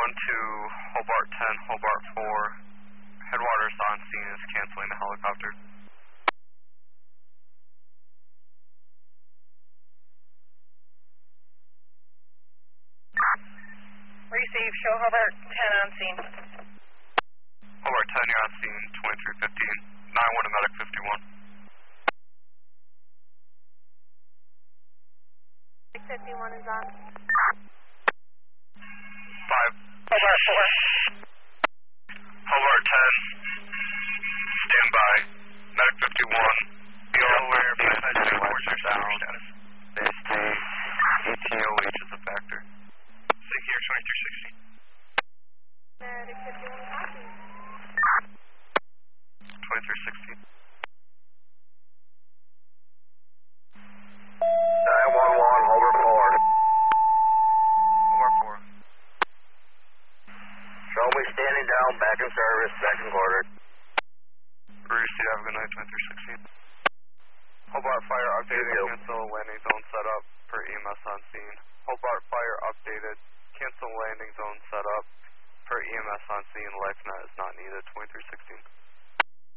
to Hobart 10, Hobart 4. Headwaters on scene is canceling the helicopter. Receive, show Hobart 10 on scene. Hobart 10, you're on scene, 2315. 9-1 to medic 51. 51 is on. 5. Hobart 4. Hobart 10, stand by. Medic 51. Be aware, reports are down. Base 3, ETOH is a factor. Sig here, 2360. Medic 51 copy. 2360. 911, Hobart 4. Hobart 4. Show me standing down, back in service, second quarter. Receive, have a good night, 2316. Hobart Fire updated, cancel landing zone setup per EMS on scene. Hobart Fire updated, cancel landing zone setup per EMS on scene. LifeNet is not needed, 2316.